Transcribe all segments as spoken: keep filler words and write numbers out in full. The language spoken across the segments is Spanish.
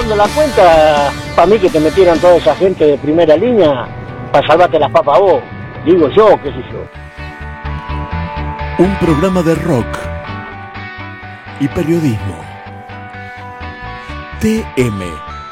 pagando la cuenta, para mí que te metieron toda esa gente de primera línea para salvarte las papas vos. Digo yo, qué sé yo. Un programa de rock y periodismo. T M.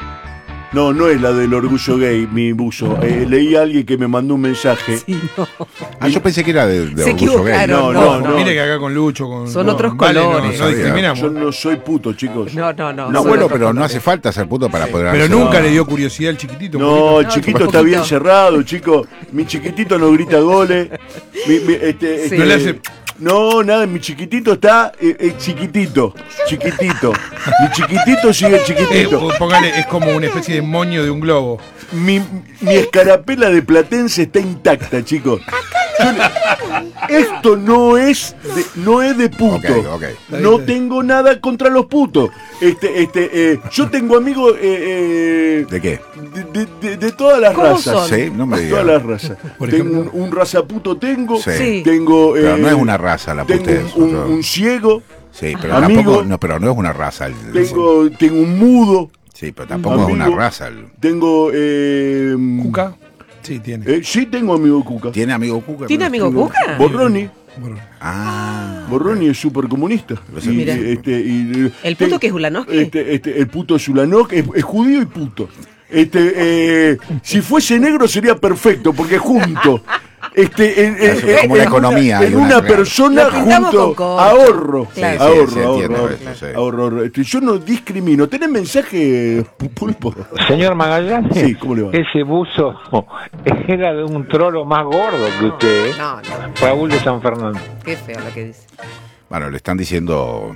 No, no es la del orgullo gay, mi buzo. Eh, leí a alguien que me mandó un mensaje. Sí, no. Ah, yo pensé que era de, de Se orgullo gay. equivocaron. No, No, no, no. Mire que acá con Lucho, con, Son con otros Vale, colores. No, no discriminamos. Yo no soy puto, chicos. No, no, no. No, son bueno, otros pero no colores. hace falta ser puto para poder Pero hacer- nunca no. le dio curiosidad al chiquitito. un No, poquito. el chiquito un está poquito. bien cerrado, chico. Mi chiquitito no grita goles. Mi, mi, este, Sí. este, No le hace- no, nada, mi chiquitito está eh, eh, chiquitito. Chiquitito. Mi chiquitito sigue Eh, chiquitito. póngale, es como una especie de moño de un globo. Mi, mi escarapela de platense está intacta, chicos. Yo le- esto no es de, no es de puto. Ok, ok. No tengo nada contra los putos. Este, este, eh, yo tengo amigos eh, eh, ¿De qué? de, de- de- de todas las ¿Cómo razas. son? Sí, no me De digas. todas las razas. Por tengo ejemplo. un, un razaputo tengo. Sí. Sí. Tengo. Pero eh, no es una raza la Tengo putez. un, un- otro- un ciego. Sí, pero Amigo. tampoco, no, pero no es una raza. el- Tengo, tengo un mudo. Sí, pero tampoco es una amigo. raza. el- Tengo. Eh, ¿Cuca? Sí, tiene. eh, sí, tengo amigo Cuca. ¿Tiene amigo Cuca? ¿Tiene amigo Tengo- Cuca? Borroni. Bueno, Ah. Borroni es súper comunista. Sí, mira. Este, y, ¿El puto ten- que es Ulanowski? Este, este, el puto es Ulanowski, es, es judío y puto. Este, eh, si fuese negro sería perfecto, porque junto. Este, en, en- Es como una en economía, Una, hay en una una claro. persona Lo pintamos junto. con corcho. Ahorro. Claro. Sí, ahorro, sí, ahorro, entiendo ahorro, eso, sí. ahorro, ahorro. Este, yo no discrimino. ¿Tenés mensaje, Pulpo? Señor Magallanes, Sí, ¿cómo le va? ese buzo era de un trolo más gordo que usted, ¿eh? No, no. Raúl de San Fernando. Qué feo lo que dice. Bueno, le están diciendo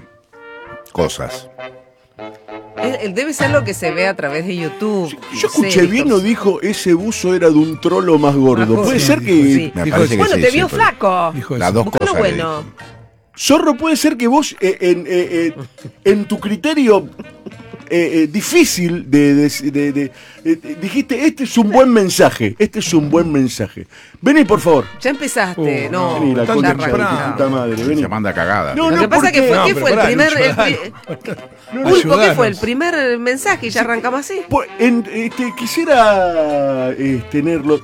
cosas. Él- él debe ser lo que se ve a través de YouTube. Yo escuché Sí, bien dijo- o dijo ese buzo era de un trolo más gordo. Más Puede gordo. ser que. Sí. Me Dijo parece que Bueno, sí, te sí, vio pero- flaco. dijo Las eso. dos Busca lo cosas. le bueno. dijo. Zorro, puede ser que vos, eh, en, eh, eh, en tu criterio eh, eh, difícil de, de- de- de- eh, dijiste, este es un buen mensaje, este es un buen mensaje. Vení, por favor. Ya empezaste. Uh, no, Vení, la tan concha de temprano. tu puta madre, vení. Se manda cagada. No, Lo que pasa que porque- fue, No, ¿qué pero fue el pará, primer. Lucho, el pri- No, Pulpo, ¿qué fue el ayudanos. primer mensaje? Y ya arrancamos así. Pues, en- este, quisiera eh, tenerlo.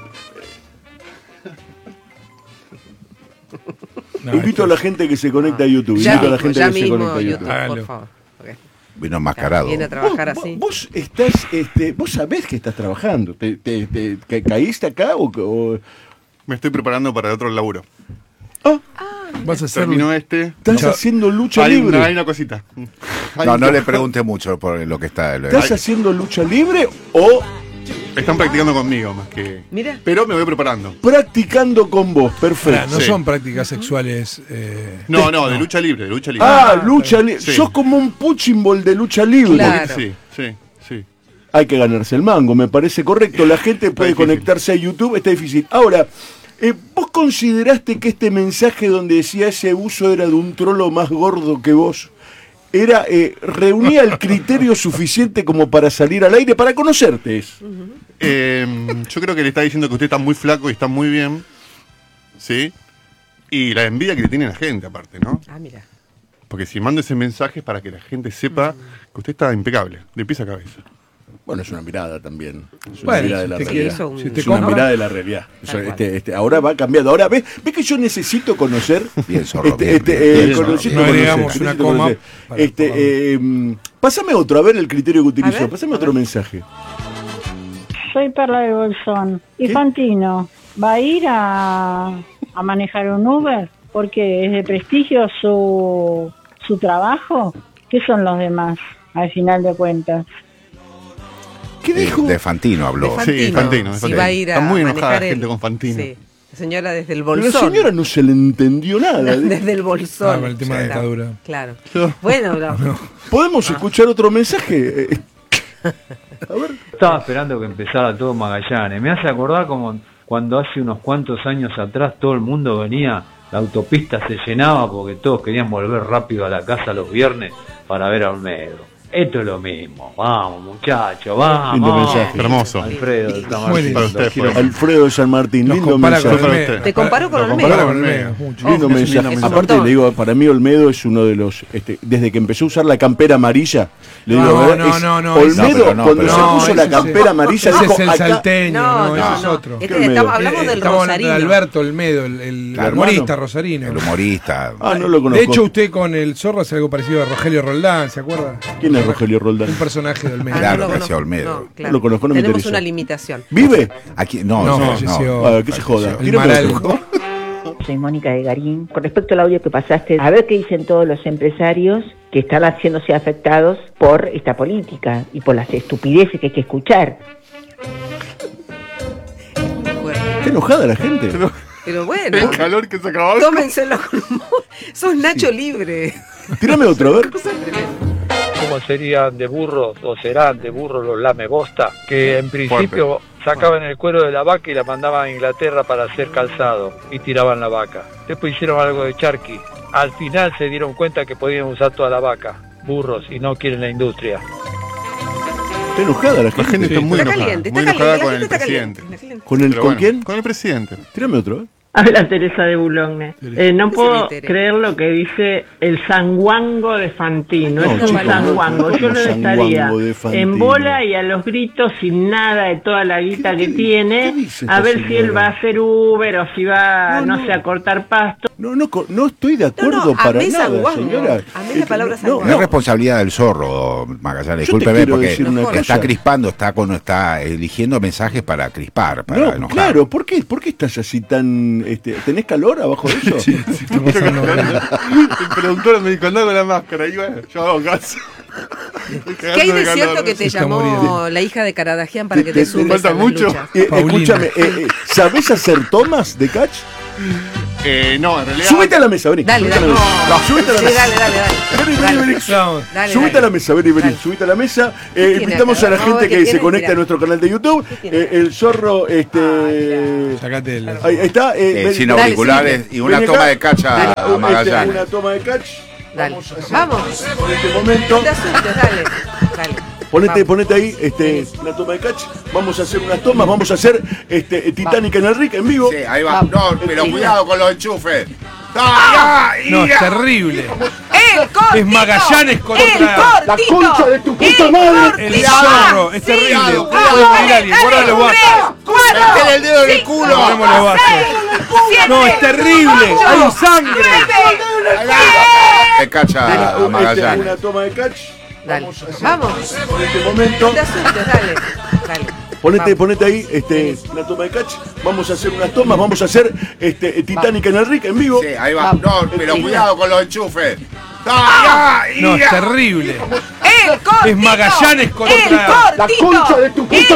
No, Invito esto a la gente que se conecta a YouTube. Ya Invito a la mismo, gente ya que se mismo, conecta a YouTube, YouTube. Hágalo. por favor. Ok. Vino enmascarado. Viene a trabajar Vos- así. Vos estás, este, vos sabés que estás trabajando. ¿Te, te, te- ca- caíste acá o, o- Me estoy preparando para otro laburo. ah, Vas a hacer. Terminó este. estás Chao. haciendo lucha Hay libre? una, hay una cosita. Hay No, un- no le pregunte mucho por lo que está. lo- ¿Estás haciendo lucha libre o Están practicando conmigo más que. Mira. Pero me voy preparando. practicando con vos? Pará, Perfecto. no Sí. son prácticas sexuales. Eh, No, no, de lucha libre, de lucha libre. Ah, lucha libre. Sí. Sos como un puchimbol de lucha libre. Claro. Sí, sí, sí. Hay que ganarse el mango, me parece correcto. La gente puede difícil. conectarse a YouTube, está difícil. Ahora, eh, ¿vos consideraste que este mensaje donde decía ese uso era de un trolo más gordo que vos, era eh, reunía el criterio suficiente como para salir al aire, para conocerte? Es. Eh, yo creo que le está diciendo que usted está muy flaco y está muy bien. ¿Sí? Y la envidia que le tiene la gente, aparte, ¿no? Ah, mira. Porque si mando ese mensaje es para que la gente sepa que usted está impecable, de pies a cabeza. Bueno, es una mirada también. Es una Bueno, mirada de si la te realidad. quiere, un- si te Es una compra. mirada de la realidad. O sea, Tal cual. este, este, ahora va cambiando. Ahora, ¿ves, ¿ves que yo necesito conocer? Bien, zorro, Este, bien, este, bien, eh, bien, con- zorro, necesito bien. No conocer, agregamos una necesito coma conocer. para Este, tomar. eh, mm, pásame otro, a ver el criterio que utilizó. ver, Pásame a otro ver. mensaje. Soy Perla del Bolsón. ¿Y ¿Qué? Fantino va a ir a, a manejar un Uber? Porque es de prestigio su, su trabajo. ¿Qué son los demás, al final de cuentas? ¿Qué Eh, dijo? de Fantino habló. De Fantino. Sí, Fantino, de Si Fantino. va a ir a Está muy enojada manejar la gente el- con Fantino. Sí. La señora desde el Pero la bolsón. señora no se le entendió nada. Desde el bolsón. Ah, con el tema de la dictadura. Claro. Bueno, no. ¿Podemos escuchar otro mensaje? Eh, Estaba esperando que empezara todo Magallanes. Me hace acordar como cuando hace unos cuantos años atrás todo el mundo venía, la autopista se llenaba porque todos querían volver rápido a la casa los viernes para ver a Olmedo. Esto es lo mismo. Vamos, muchachos, vamos. Lindo mensaje. Hermoso. Alfredo de San Muy Martín. lindo. Para usted fue. Alfredo de San Martín, Nos lindo compara con mensaje. Olmedo. Te Te comparo con Lo Olmedo. comparo con Olmedo, Olmedo. mucho. Lindo Es un mensaje. lindo Aparte mensaje. le digo, para mí Olmedo es uno de los, este, desde que empezó a usar la campera amarilla, le digo, No, ¿verdad? no, Es- no, no, Olmedo, ese- no, pero no, cuando pero se no, puso ese la es- campera amarilla, ese dijo, es el acá, salteño, No, no, no, ese es no. otro. Este, ¿Qué Olmedo? estamos, hablamos Eh, del estamos hablando Rosarino. de Alberto Olmedo, el, el Claro, humorista hermano. rosarino. El humorista. ah, no lo conozco. De hecho, usted con el zorro hace algo parecido a Rogelio Roldán, ¿se acuerda? ¿Quién es Rogelio Roldán? Un personaje de Olmedo. Ah, Claro, no lo que hacía conozco. Olmedo. No, No lo conozco, no me Tenemos interesa. una limitación. ¿Vive? Aquí, no, No, no, falleció. no. Ah, que se joda. El Tírame Maral. otro. Soy Mónica de Garín. Con respecto al audio que pasaste, a ver qué dicen todos los empresarios que están haciéndose afectados por esta política y por las estupideces que hay que escuchar. Fuerte. Qué enojada la gente. Pero bueno, El calor que se acabó. tómenselo con humor. Sos Nacho Libre. Tírame otro, a ver. ¿Cómo serían de burros o serán de burros los lamebosta? Que en principio sacaban el cuero de la vaca y la mandaban a Inglaterra para hacer calzado y tiraban la vaca. Después hicieron algo de charqui. Al final se dieron cuenta que podían usar toda la vaca. Burros y no quieren la industria. Está enojada la La gente. gente está muy Está enojada. caliente, está Muy enojada caliente. con La el gente está caliente. presidente. ¿Con, el, Pero ¿con bueno, quién? Con el presidente. Tírame otro, ¿eh? Habla Teresa de Boulogne. Eh, no ¿Qué puedo se le creer lo que dice el sanguango de Fantino. No, es un chicos, sanguango. no, Yo ¿cómo no estaría sanguango de Fantino? en bola y a los gritos sin nada de toda la guita ¿Qué- que qué- tiene. qué dice A esta ver si él señora? va a hacer Uber o si va, No, no, no. sé, a cortar pasto. No, no, co- no estoy de acuerdo No, no, para amé nada, sanguango. señora. Amé la Eh, palabra no, sanguango. Es no, responsabilidad del zorro, Magallanes. Yo te Discúlpeme quiero porque decir una está cosa. crispando, está con, está eligiendo mensajes para crispar, para no, enojar. claro, ¿por qué, ¿por qué estás así tan... Este, ¿tenés calor abajo de eso? Está pasando- El productor me dijo, andá con la máscara. Y bueno, yo hago caso. ¿Qué hay de cierto que te está llamó muriendo. la hija de Caradagian para que te Te- te sumes falta a las mucho. luchas? Eh, Paulina. escúchame, eh, eh, ¿sabés hacer tomas de catch? Eh, no, en realidad. Súbete a la mesa, vení. Dale, Súbete dale. a la mesa. No, Súbete a la sí, mesa. dale, dale, dale. Vení, vení, Dale. vení. Vamos. Dale, Subite dale. a la mesa, vení, vení, Dale. subite a la mesa. Eh, tiene invitamos a la acá? gente No, ¿qué que se tiene? conecta a Mirá. nuestro canal de YouTube. tiene? Eh, el zorro, este. Sacate el. Ahí, ahí está. eh, Eh, ven- sin dale, auriculares sí. y una Vení toma acá. de cacha Ven, a este, Magallanes. Una toma de catch. Dale. Vamos a hacer Vamos. en este momento. No te asustes, dale. Dale. Ponete, Vamos. ponete ahí este, una toma de catch. Vamos a hacer unas tomas. Vamos a hacer este, Titanic en el Rick en vivo. Sí, ahí va. Vamos. No, pero Sí. cuidado con los enchufes. ¡Ah, ya, No, ya! es terrible. ¡El cortito! Es Magallanes con ¡El otra- La cortito! concha de tu puta ¡El madre! cortito! El zorro, es Sí, terrible. vamos, Guarda dale, el alguien, guarda dale, los vasos. tres, cuatro, Metele el dedo en el cinco, culo. Ponemos los vasos. siete, No, es terrible. ocho, Hay sangre. nueve, Ahí va. De cacha Una, a este, Magallanes. una toma de catch. Dale. Vamos a hacer Vamos. en este momento. No te asustes, dale. Dale. Ponete, Vamos. ponete ahí este, una toma de catch. Vamos a hacer unas tomas. Vamos a hacer este, Titanic en el Rick en vivo. Sí, ahí va. No, pero Sí. cuidado con los enchufes. ¡Ah, ya, No, es ya! terrible. ¡El cortito! Es Magallanes con ¡El otra- cortito! La concha de tu puta